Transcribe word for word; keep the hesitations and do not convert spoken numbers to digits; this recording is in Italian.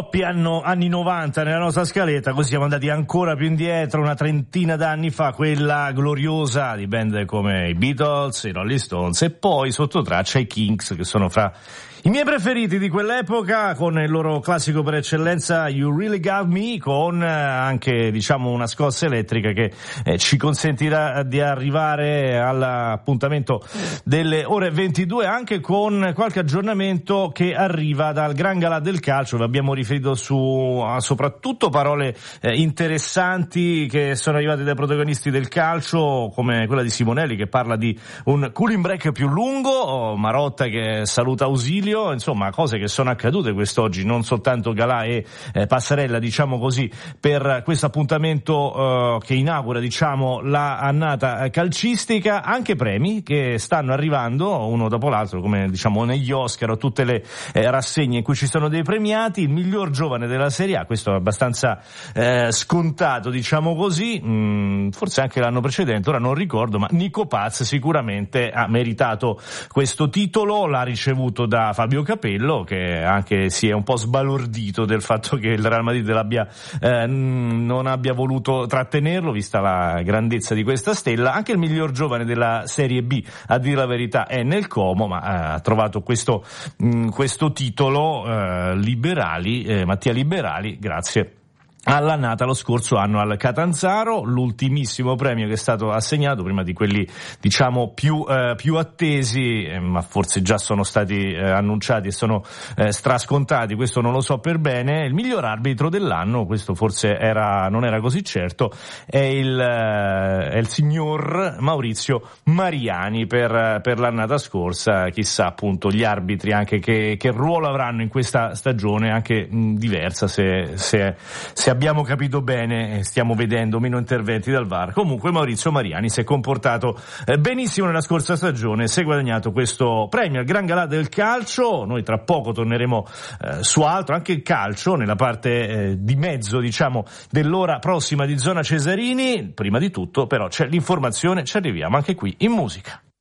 Troppi anno, anni novanta nella nostra scaletta, così siamo andati ancora più indietro, una trentina d'anni fa, quella gloriosa di band come i Beatles, i Rolling Stones e poi sotto traccia i Kinks, che sono fra i miei preferiti di quell'epoca, con il loro classico per eccellenza You Really Got Me, con anche diciamo una scossa elettrica che eh, ci consentirà di arrivare all'appuntamento delle ore ventidue, anche con qualche aggiornamento che arriva dal Gran Galà del Calcio. Vi abbiamo riferito su a soprattutto parole eh, interessanti che sono arrivate dai protagonisti del calcio, come quella di Simonelli che parla di un cooling break più lungo, Marotta che saluta Ausilio. Insomma, cose che sono accadute quest'oggi, non soltanto Galà e eh, Passarella, diciamo così, per questo appuntamento eh, che inaugura, diciamo, la annata calcistica. Anche premi che stanno arrivando uno dopo l'altro, come diciamo negli Oscar o tutte le eh, rassegne in cui ci sono dei premiati. Il miglior giovane della Serie A, questo è abbastanza eh, scontato, diciamo così, mm, forse anche l'anno precedente, ora non ricordo, ma Nico Paz sicuramente ha meritato questo titolo, l'ha ricevuto da Fabio Capello, che anche si è un po' sbalordito del fatto che il Real Madrid l'abbia eh, non abbia voluto trattenerlo, vista la grandezza di questa stella. Anche il miglior giovane della Serie B, a dire la verità, è nel Como, ma eh, ha trovato questo mh, questo titolo eh, Liberali, eh, Mattia Liberali, grazie all'annata lo scorso anno al Catanzaro, l'ultimissimo premio che è stato assegnato, prima di quelli diciamo più eh, più attesi, eh, ma forse già sono stati eh, annunciati e sono eh, strascontati, questo non lo so per bene. Il miglior arbitro dell'anno, questo forse era non era così certo, è il eh, è il signor Maurizio Mariani per per l'annata scorsa. Chissà appunto gli arbitri anche che che ruolo avranno in questa stagione, anche mh, diversa, se se se abbiamo capito bene, stiamo vedendo meno interventi dal V A R. Comunque Maurizio Mariani si è comportato eh, benissimo nella scorsa stagione, si è guadagnato questo premio al Gran Galà del Calcio. Noi tra poco torneremo eh, su altro, anche il calcio, nella parte eh, di mezzo, diciamo, dell'ora prossima di Zona Cesarini. Prima di tutto però c'è l'informazione, ci arriviamo anche qui in musica.